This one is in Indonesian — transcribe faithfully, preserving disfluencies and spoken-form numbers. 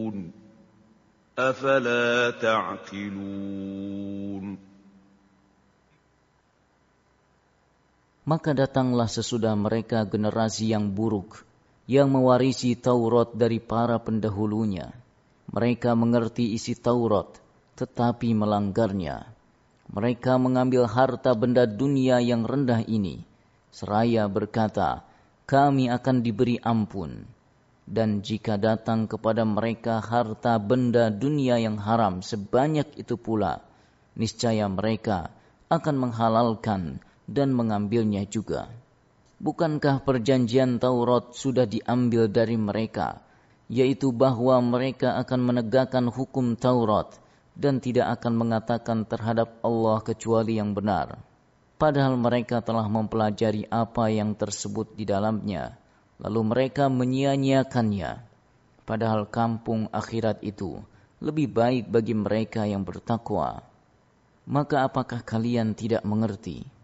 أَفَلَا تَعْقِلُونَ Maka datanglah sesudah mereka generasi yang buruk, yang mewarisi Taurat dari para pendahulunya. Mereka mengerti isi Taurat, tetapi melanggarnya. Mereka mengambil harta benda dunia yang rendah ini, seraya berkata, kami akan diberi ampun. Dan jika datang kepada mereka harta benda dunia yang haram sebanyak itu pula, niscaya mereka akan menghalalkan dan mengambilnya juga. Bukankah perjanjian Taurat sudah diambil dari mereka, yaitu bahwa mereka akan menegakkan hukum Taurat dan tidak akan mengatakan terhadap Allah kecuali yang benar. Padahal mereka telah mempelajari apa yang tersebut di dalamnya, lalu mereka menyia-nyiakannya. Padahal kampung akhirat itu lebih baik bagi mereka yang bertakwa. Maka apakah kalian tidak mengerti